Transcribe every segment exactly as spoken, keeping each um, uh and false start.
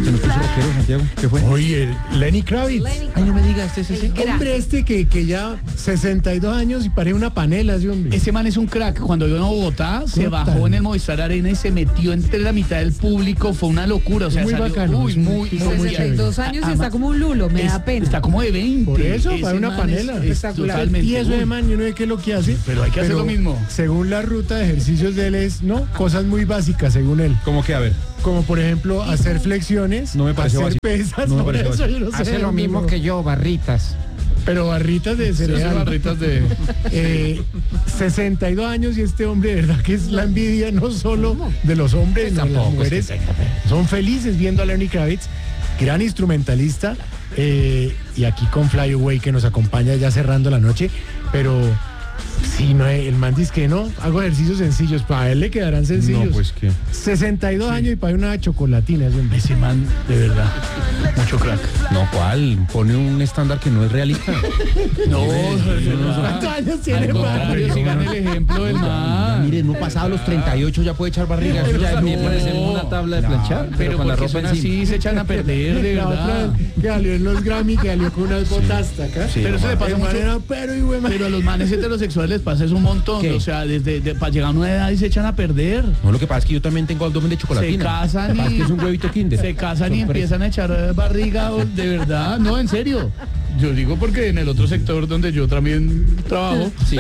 que nos puso rockero, Santiago. ¿Qué fue? Oye, Lenny Kravitz. Lenny Ay, no me digas, este es ese. Hombre, este que, que ya sesenta y dos años y parece una panela ese hombre. Ese man es un crack. Cuando vino a Bogotá, se Total. bajó en el Movistar Arena y se metió entre la mitad del público. Fue una locura. O sea, Muy salió, bacano, uy, es muy, muy- muy muy bien. sesenta y dos años y Además, está como un lulo, me es- da pena. Está como de veinte. Por eso, Ese para una man panela. Es, es Espectacular. totalmente. Y eso de uy. man, yo no sé qué es lo que hace. Pero hay que hacer lo mismo. Según la ruta de ejercicios de él es, no, cosas muy básicas según él. ¿Cómo que? A ver. Como por ejemplo, hacer flexiones, No me pareció hacer básico. pesas, No me por pareció eso básico. yo no sé Hace lo dónde mismo lo- que yo, barritas. Pero barritas de Esas cereal. barritas de... Eh, sesenta y dos años y este hombre, de verdad que es la envidia no solo de los hombres, sino de las Tampoco es mujeres. que tenga- Son felices viendo a Lenny Kravitz, gran instrumentalista, eh, y aquí con Fly Away que nos acompaña ya cerrando la noche, pero sí, no, el man dice que no, hago ejercicios sencillos, para él le quedarán sencillos. No, pues que... sesenta y dos años y para una chocolatina. Ese hombre. Ese man, de verdad, mucho crack. No, ¿cuál? Pone un estándar que no es realista. No, ¿Cuántos años tiene, al man? contrario, sigan el ejemplo del man. Mire, no pasado los treinta y ocho ya puede echar barriga. Eso ya No. me parece una tabla de planchar. Pero con la porque ropa son encima. así, se echan a perder, de La otra verdad. vez que salió en los Grammy, que salió con unas botas hasta acá. Sí, Pero eso le pasa El man mucho. era pero y güey, man. Pero a los manes heterosexuales les pasa eso un montón. ¿Qué? O sea, desde de, para llegar a una edad y se echan a perder. No, lo que pasa es que yo también tengo abdomen de Se chocolatina. casan Lo que pasa es y que es un huevito kinder. se casan y Sorpresa. empiezan a echar eh, barriga, o- de verdad, no, en serio. Yo digo porque en el otro sector donde yo también trabajo, Sí.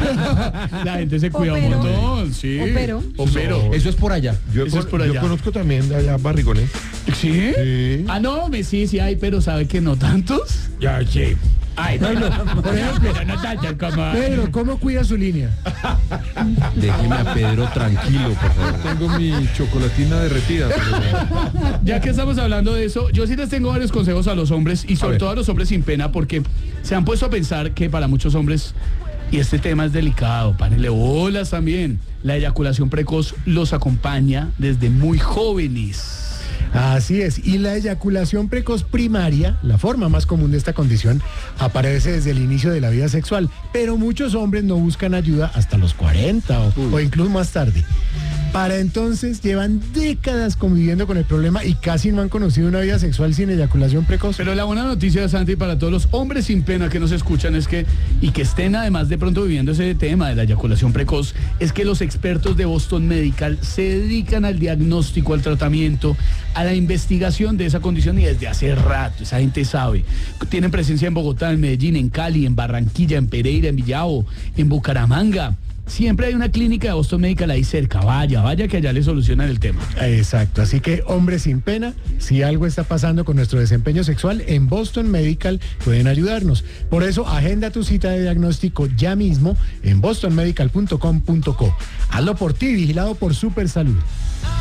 la gente se cuida un Opero. montón, sí. Opero. Opero. Eso es por allá. Yo, Eso es con- por yo allá. conozco también de allá barrigones. ¿Sí? Sí. Ah, no, me sí, sí hay, pero ¿sabe que no tantos? Ya, sí. Ay, no, no, por ejemplo, no tantos como... Pedro, ¿cómo cuida su línea? Déjeme a Pedro tranquilo, por favor. Tengo mi chocolatina derretida. pero- Ya que estamos hablando de eso, yo sí les tengo varios consejos a los hombres y sobre ver. todo a los hombres sin pena porque se han puesto a pensar que para muchos hombres, y este tema es delicado, párenle bolas también, la eyaculación precoz los acompaña desde muy jóvenes. Así es, y la eyaculación precoz primaria, la forma más común de esta condición, aparece desde el inicio de la vida sexual, pero muchos hombres no buscan ayuda hasta los cuarenta o, o incluso más tarde. Para entonces llevan décadas conviviendo con el problema y casi no han conocido una vida sexual sin eyaculación precoz. Pero la buena noticia, Santi, para todos los hombres sin pena que nos escuchan es que, y que estén además de pronto viviendo ese tema de la eyaculación precoz, es que los expertos de Boston Medical se dedican al diagnóstico, al tratamiento, a la investigación de esa condición y desde hace rato, esa gente sabe. Tienen presencia en Bogotá, en Medellín, en Cali, en Barranquilla, en Pereira, en Villavo, en Bucaramanga. Siempre hay una clínica de Boston Medical ahí cerca. Vaya, vaya que allá le solucionan el tema. Exacto, así que hombres sin pena, si algo está pasando con nuestro desempeño sexual, en Boston Medical pueden ayudarnos. Por eso, agenda tu cita de diagnóstico ya mismo en boston medical punto com punto co. Hazlo por ti, vigilado por Super Salud.